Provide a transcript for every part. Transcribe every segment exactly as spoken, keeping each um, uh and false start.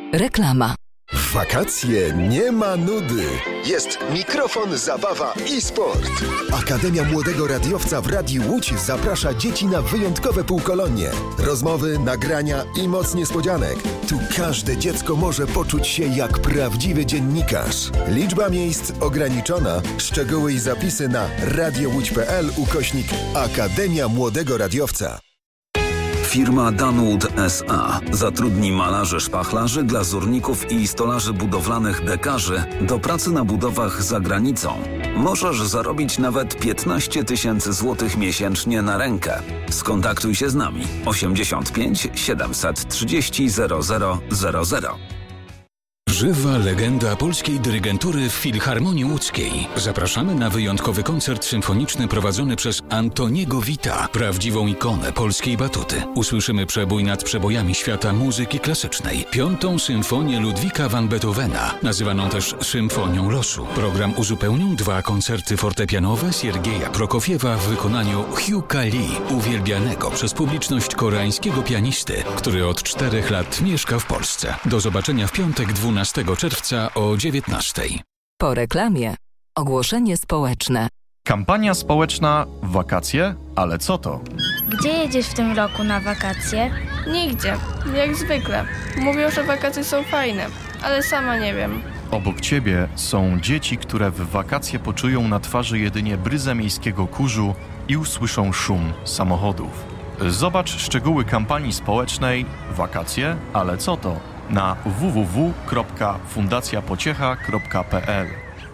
Reklama. W wakacje nie ma nudy. Jest mikrofon, zabawa i sport. Akademia Młodego Radiowca w Radiu Łódź zaprasza dzieci na wyjątkowe półkolonie. Rozmowy, nagrania i moc niespodzianek. Tu każde dziecko może poczuć się jak prawdziwy dziennikarz. Liczba miejsc ograniczona. Szczegóły i zapisy na radiołódź.pl ukośnik Akademia Młodego Radiowca. Firma Danwood S A zatrudni malarzy, szpachlarzy, glazurników i stolarzy budowlanych dekarzy do pracy na budowach za granicą. Możesz zarobić nawet piętnaście tysięcy złotych miesięcznie na rękę. Skontaktuj się z nami osiemdziesiąt pięć siedemset trzydzieści zero zero zero zero. Żywa legenda polskiej dyrygentury w Filharmonii Łódzkiej. Zapraszamy na wyjątkowy koncert symfoniczny prowadzony przez Antoniego Wita, prawdziwą ikonę polskiej batuty. Usłyszymy przebój nad przebojami świata muzyki klasycznej. Piątą symfonię Ludwika van Beethovena, nazywaną też Symfonią Losu. Program uzupełnią dwa koncerty fortepianowe Siergieja Prokofiewa w wykonaniu Hyuka Lee, uwielbianego przez publiczność koreańskiego pianisty, który od czterech lat mieszka w Polsce. Do zobaczenia w piątek dwunastego czerwca o dziewiętnastej. Po reklamie ogłoszenie społeczne. Kampania społeczna w wakacje? Ale co to? Gdzie jedziesz w tym roku na wakacje? Nigdzie, jak zwykle. Mówią, że wakacje są fajne, ale sama nie wiem. Obok ciebie są dzieci, które w wakacje poczują na twarzy jedynie bryzę miejskiego kurzu i usłyszą szum samochodów. Zobacz szczegóły kampanii społecznej Wakacje? Ale co to? Na w w w kropka fundacja pociecha kropka p l.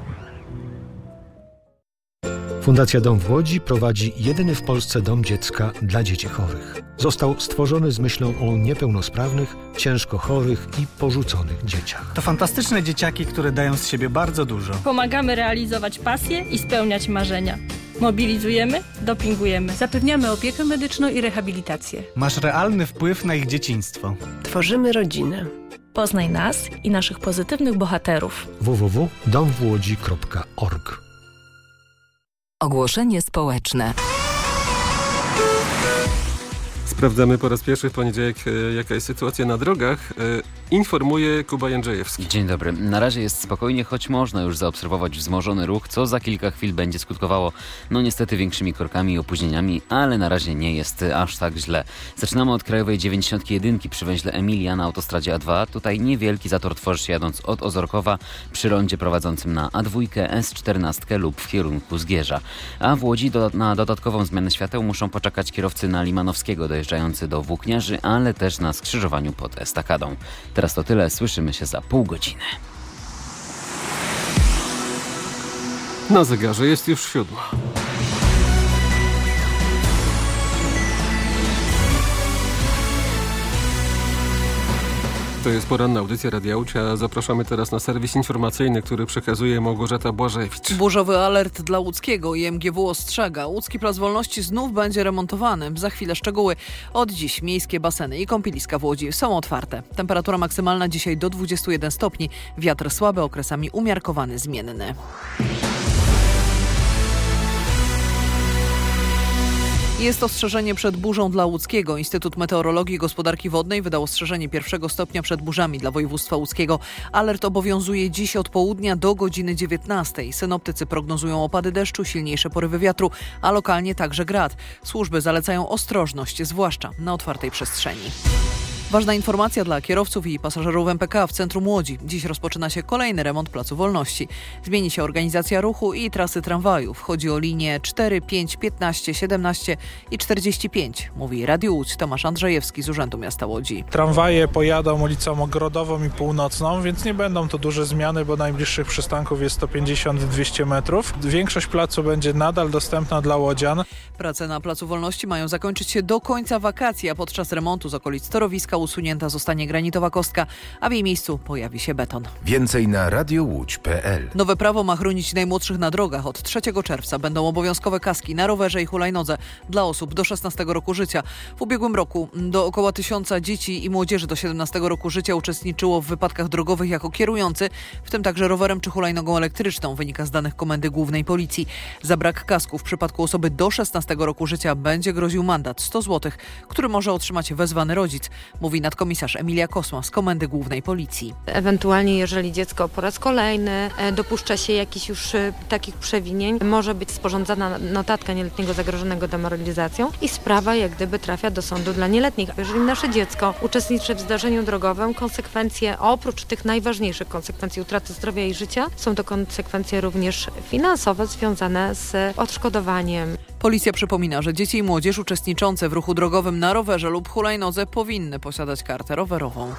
Fundacja Dom w Łodzi prowadzi jedyny w Polsce dom dziecka dla dzieci chorych. Został stworzony z myślą o niepełnosprawnych, ciężko chorych i porzuconych dzieciach. To fantastyczne dzieciaki, które dają z siebie bardzo dużo. Pomagamy realizować pasje i spełniać marzenia. Mobilizujemy, dopingujemy. Zapewniamy opiekę medyczną i rehabilitację. Masz realny wpływ na ich dzieciństwo. Tworzymy rodzinę. Poznaj nas i naszych pozytywnych bohaterów. w w w kropka dom w łodzi kropka org. Ogłoszenie społeczne. Sprawdzamy po raz pierwszy w poniedziałek, jaka jest sytuacja na drogach. Informuje Kuba Jędrzejewski. Dzień dobry. Na razie jest spokojnie, choć można już zaobserwować wzmożony ruch, co za kilka chwil będzie skutkowało, no niestety, większymi korkami i opóźnieniami, ale na razie nie jest aż tak źle. Zaczynamy od krajowej dziewięćdziesiąt jeden przy węźle Emilia na autostradzie A dwa. Tutaj niewielki zator tworzy się jadąc od Ozorkowa przy rondzie prowadzącym na A dwa, S czternaście lub w kierunku Zgierza. A w Łodzi do, na dodatkową zmianę świateł muszą poczekać kierowcy na Limanowskiego dojeżdżający do Włókniarzy, ale też na skrzyżowaniu pod Estakadą. Teraz to tyle, słyszymy się za pół godziny. Na zegarze jest już siódma. To jest poranna audycja Radia Łódź, a zapraszamy teraz na serwis informacyjny, który przekazuje Małgorzata Błażewicz. Burzowy alert dla Łódzkiego i M G W ostrzega. Łódzki Plac Wolności znów będzie remontowany. Za chwilę szczegóły. Od dziś miejskie baseny i kąpieliska w Łodzi są otwarte. Temperatura maksymalna dzisiaj do dwudziestu jeden stopni. Wiatr słaby, okresami umiarkowany, zmienny. Jest ostrzeżenie przed burzą dla Łódzkiego. Instytut Meteorologii i Gospodarki Wodnej wydał ostrzeżenie pierwszego stopnia przed burzami dla województwa łódzkiego. Alert obowiązuje dziś od południa do godziny dziewiętnastej. Synoptycy prognozują opady deszczu, silniejsze porywy wiatru, a lokalnie także grad. Służby zalecają ostrożność, zwłaszcza na otwartej przestrzeni. Ważna informacja dla kierowców i pasażerów M P K w centrum Łodzi. Dziś rozpoczyna się kolejny remont Placu Wolności. Zmieni się organizacja ruchu i trasy tramwajów. Chodzi o linie cztery, pięć, piętnaście, siedemnaście i czterdzieści pięć. Mówi Radio Łódź Tomasz Andrzejewski z Urzędu Miasta Łodzi. Tramwaje pojadą ulicą Ogrodową i Północną, więc nie będą to duże zmiany, bo najbliższych przystanków jest sto pięćdziesiąt do dwustu metrów. Większość placu będzie nadal dostępna dla łodzian. Prace na Placu Wolności mają zakończyć się do końca wakacji, a podczas remontu z okolic torowiska usunięta zostanie granitowa kostka, a w jej miejscu pojawi się beton. Więcej na radiołódź kropka p l. Nowe prawo ma chronić najmłodszych na drogach. Od trzeciego czerwca będą obowiązkowe kaski na rowerze i hulajnodze dla osób do szesnastego roku życia. W ubiegłym roku do około tysiąca dzieci i młodzieży do siedemnastego roku życia uczestniczyło w wypadkach drogowych jako kierujący, w tym także rowerem czy hulajnogą elektryczną, wynika z danych Komendy Głównej Policji. Za brak kasku w przypadku osoby do szesnastego osiemnastego roku życia będzie groził mandat sto złotych, który może otrzymać wezwany rodzic, mówi nadkomisarz Emilia Kosma z Komendy Głównej Policji. Ewentualnie, jeżeli dziecko po raz kolejny dopuszcza się jakichś już takich przewinień, może być sporządzana notatka nieletniego zagrożonego demoralizacją i sprawa jak gdyby trafia do sądu dla nieletnich. Jeżeli nasze dziecko uczestniczy w zdarzeniu drogowym, konsekwencje, oprócz tych najważniejszych konsekwencji utraty zdrowia i życia, są to konsekwencje również finansowe związane z odszkodowaniem. Policja przypomina, że dzieci i młodzież uczestniczące w ruchu drogowym na rowerze lub hulajnodze powinny posiadać kartę rowerową.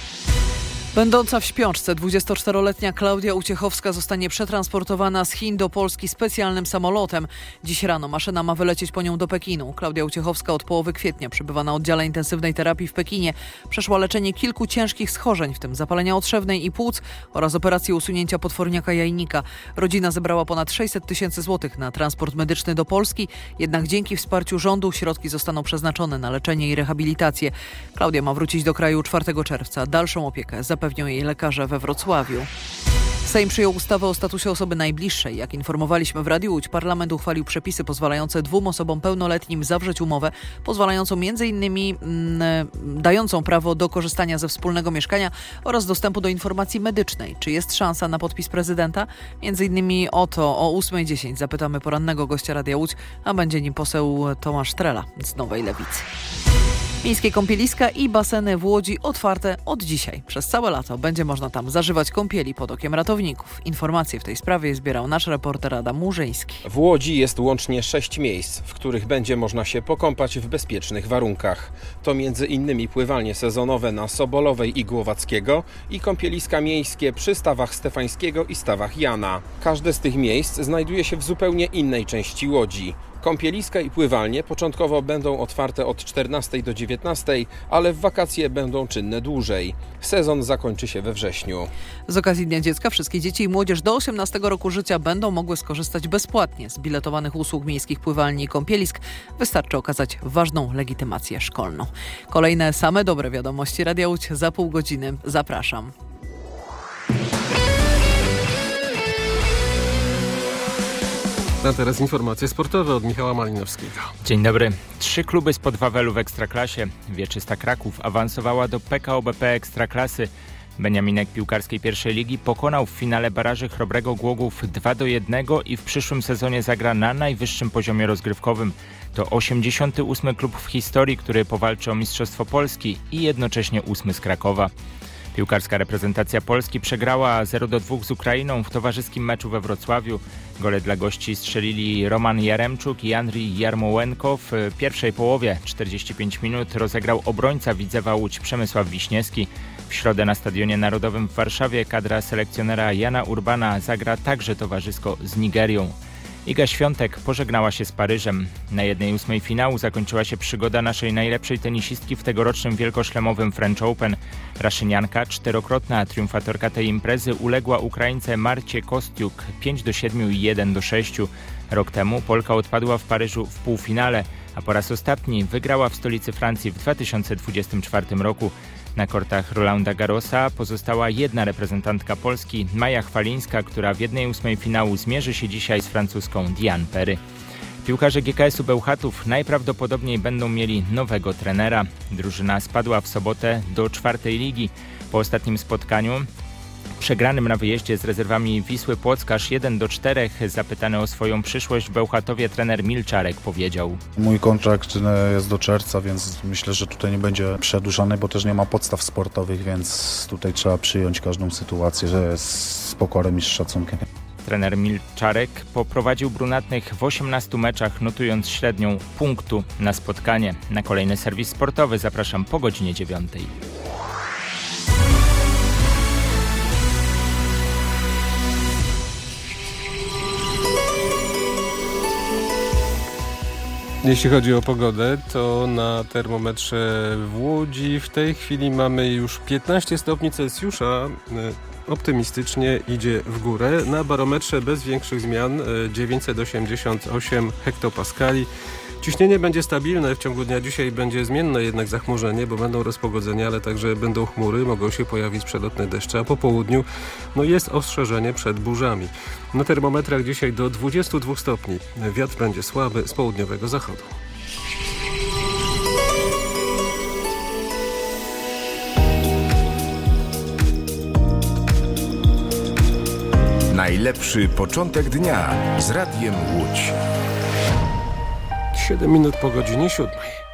Będąca w śpiączce dwudziestoczteroletnia Klaudia Uciechowska zostanie przetransportowana z Chin do Polski specjalnym samolotem. Dziś rano maszyna ma wylecieć po nią do Pekinu. Klaudia Uciechowska od połowy kwietnia przebywa na oddziale intensywnej terapii w Pekinie. Przeszła leczenie kilku ciężkich schorzeń, w tym zapalenia otrzewnej i płuc oraz operację usunięcia potworniaka jajnika. Rodzina zebrała ponad sześćset tysięcy złotych na transport medyczny do Polski, jednak dzięki wsparciu rządu środki zostaną przeznaczone na leczenie i rehabilitację. Klaudia ma wrócić do kraju czwartego czerwca. Dalszą opiekę zapewnią jej lekarze we Wrocławiu. Sejm przyjął ustawę o statusie osoby najbliższej. Jak informowaliśmy w Radiu Łódź, parlament uchwalił przepisy pozwalające dwóm osobom pełnoletnim zawrzeć umowę, pozwalającą między innymi mm, dającą prawo do korzystania ze wspólnego mieszkania oraz dostępu do informacji medycznej. Czy jest szansa na podpis prezydenta? Między innymi o to o ósma dziesięć zapytamy porannego gościa Radia Łódź, a będzie nim poseł Tomasz Trela z Nowej Lewicy. Miejskie kąpieliska i baseny w Łodzi otwarte od dzisiaj. Przez całe lato będzie można tam zażywać kąpieli pod okiem ratowników. Informacje w tej sprawie zbierał nasz reporter Adam Murzyński. W Łodzi jest łącznie sześć miejsc, w których będzie można się pokąpać w bezpiecznych warunkach. To między innymi pływanie sezonowe na Sobolowej i Głowackiego i kąpieliska miejskie przy stawach Stefańskiego i stawach Jana. Każde z tych miejsc znajduje się w zupełnie innej części Łodzi. Kąpieliska i pływalnie początkowo będą otwarte od czternastej do dziewiętnastej, ale w wakacje będą czynne dłużej. Sezon zakończy się we wrześniu. Z okazji Dnia Dziecka wszystkie dzieci i młodzież do osiemnastego roku życia będą mogły skorzystać bezpłatnie z biletowanych usług miejskich pływalni i kąpielisk. Wystarczy okazać ważną legitymację szkolną. Kolejne same dobre wiadomości Radia Łódź za pół godziny. Zapraszam. A teraz informacje sportowe od Michała Malinowskiego. Dzień dobry. Trzy kluby spod Wawelu w Ekstraklasie. Wieczysta Kraków awansowała do P K O B P Ekstraklasy. Beniaminek piłkarskiej pierwszej ligi pokonał w finale baraży Chrobrego Głogów dwa do jednego i w przyszłym sezonie zagra na najwyższym poziomie rozgrywkowym. To osiemdziesiąty ósmy klub w historii, który powalczy o Mistrzostwo Polski i jednocześnie ósmy z Krakowa. Piłkarska reprezentacja Polski przegrała zero do dwóch z Ukrainą w towarzyskim meczu we Wrocławiu. Gole dla gości strzelili Roman Jaremczuk i Andrii Jarmołenko. W pierwszej połowie czterdzieści pięć minut rozegrał obrońca Widzewa Łódź Przemysław Wiśniewski. W środę na Stadionie Narodowym w Warszawie kadra selekcjonera Jana Urbana zagra także towarzysko z Nigerią. Iga Świątek pożegnała się z Paryżem. Na jednej ósmej finału zakończyła się przygoda naszej najlepszej tenisistki w tegorocznym wielkoszlemowym French Open. Raszynianka, czterokrotna triumfatorka tej imprezy, uległa Ukraińce Marcie Kostiuk pięć do siedmiu i jeden do sześciu. Rok temu Polka odpadła w Paryżu w półfinale, a po raz ostatni wygrała w stolicy Francji w dwa tysiące dwudziestym czwartym roku. Na kortach Rolanda Garrosa pozostała jedna reprezentantka Polski, Maja Chwalińska, która w jednej ósmej finału zmierzy się dzisiaj z francuską Diane Perry. Piłkarze G K S-u Bełchatów najprawdopodobniej będą mieli nowego trenera. Drużyna spadła w sobotę do czwartej ligi. Po ostatnim spotkaniu przegranym na wyjeździe z rezerwami Wisły Płockarz jeden do czterech, zapytany o swoją przyszłość w Bełchatowie trener Milczarek powiedział: Mój kontrakt jest do czerwca, więc myślę, że tutaj nie będzie przedłużany, bo też nie ma podstaw sportowych, więc tutaj trzeba przyjąć każdą sytuację z pokorem i z szacunkiem. Trener Milczarek poprowadził brunatnych w osiemnastu meczach, notując średnią punktu na spotkanie. Na kolejny serwis sportowy zapraszam po godzinie dziewiątej. Jeśli chodzi o pogodę, to na termometrze w Łodzi w tej chwili mamy już piętnaście stopni Celsjusza. Optymistycznie idzie w górę. Na barometrze bez większych zmian dziewięćset osiemdziesiąt osiem hektopaskali. Ciśnienie będzie stabilne w ciągu dnia. Dzisiaj będzie zmienne jednak zachmurzenie, bo będą rozpogodzenia, ale także będą chmury, mogą się pojawić przelotne deszcze, a po południu no jest ostrzeżenie przed burzami. Na termometrach dzisiaj do dwudziestu dwóch stopni. Wiatr będzie słaby z południowego zachodu. Najlepszy początek dnia z Radiem Łódź. siedem minut po godzinie siódmej.